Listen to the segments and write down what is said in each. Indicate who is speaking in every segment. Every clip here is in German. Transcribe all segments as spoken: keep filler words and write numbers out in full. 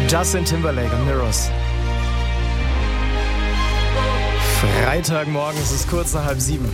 Speaker 1: Justin Timberlake und Mirrors. Freitagmorgen, es ist kurz nach halb sieben.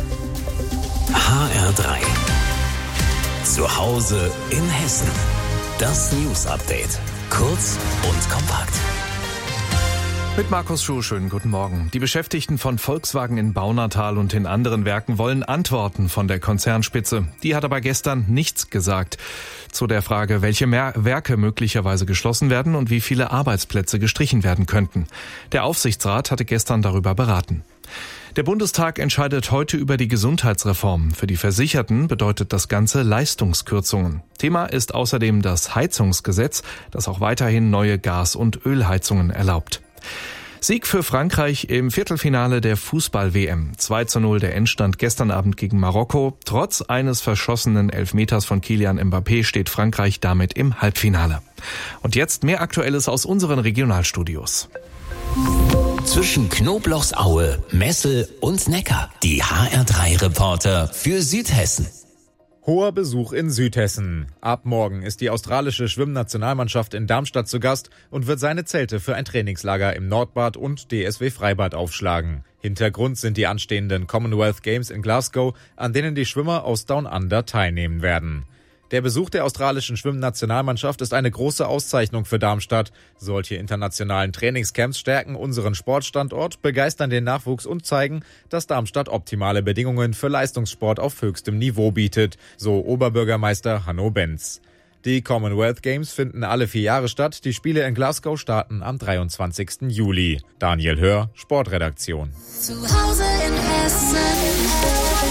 Speaker 2: H R drei. Zu Hause in Hessen. Das News Update. Kurz und kompakt.
Speaker 3: Mit Markus Schuh, schönen guten Morgen. Die Beschäftigten von Volkswagen in Baunatal und in anderen Werken wollen Antworten von der Konzernspitze. Die hat aber gestern nichts gesagt zu der Frage, welche Mer- Werke möglicherweise geschlossen werden und wie viele Arbeitsplätze gestrichen werden könnten. Der Aufsichtsrat hatte gestern darüber beraten. Der Bundestag entscheidet heute über die Gesundheitsreform. Für die Versicherten bedeutet das Ganze Leistungskürzungen. Thema ist außerdem das Heizungsgesetz, das auch weiterhin neue Gas- und Ölheizungen erlaubt. Sieg für Frankreich im Viertelfinale der Fußball-W M. zwei zu null der Endstand gestern Abend gegen Marokko. Trotz eines verschossenen Elfmeters von Kylian Mbappé steht Frankreich damit im Halbfinale. Und jetzt mehr Aktuelles aus unseren Regionalstudios.
Speaker 2: Zwischen Knoblauchsaue, Messel und Neckar. Die H R drei Reporter für Südhessen.
Speaker 4: Hoher Besuch in Südhessen. Ab morgen ist die australische Schwimmnationalmannschaft in Darmstadt zu Gast und wird seine Zelte für ein Trainingslager im Nordbad und D S W Freibad aufschlagen. Hintergrund sind die anstehenden Commonwealth Games in Glasgow, an denen die Schwimmer aus Down Under teilnehmen werden. Der Besuch der australischen Schwimmnationalmannschaft ist eine große Auszeichnung für Darmstadt. Solche internationalen Trainingscamps stärken unseren Sportstandort, begeistern den Nachwuchs und zeigen, dass Darmstadt optimale Bedingungen für Leistungssport auf höchstem Niveau bietet, so Oberbürgermeister Hanno Benz. Die Commonwealth Games finden alle vier Jahre statt. Die Spiele in Glasgow starten am dreiundzwanzigsten Juli. Daniel Hör, Sportredaktion.
Speaker 5: Zu Hause in Hessen.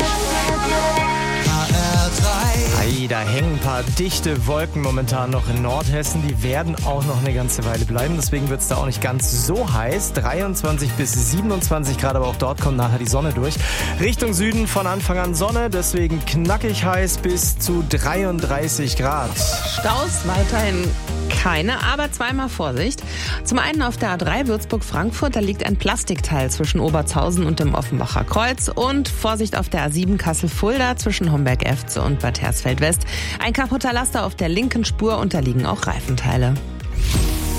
Speaker 1: Ei, da hängen ein paar dichte Wolken momentan noch in Nordhessen. Die werden auch noch eine ganze Weile bleiben. Deswegen wird es da auch nicht ganz so heiß. dreiundzwanzig bis siebenundzwanzig Grad, aber auch dort kommt nachher die Sonne durch. Richtung Süden von Anfang an Sonne, deswegen knackig heiß bis zu dreiunddreißig Grad.
Speaker 6: Staus weiterhin keine, aber zweimal Vorsicht. Zum einen auf der A drei Würzburg-Frankfurt, da liegt ein Plastikteil zwischen Obertshausen und dem Offenbacher Kreuz. Und Vorsicht auf der A sieben Kassel-Fulda zwischen Homberg-Efze und Bad Hersfeld West. Ein kaputter Laster auf der linken Spur und da liegen auch Reifenteile.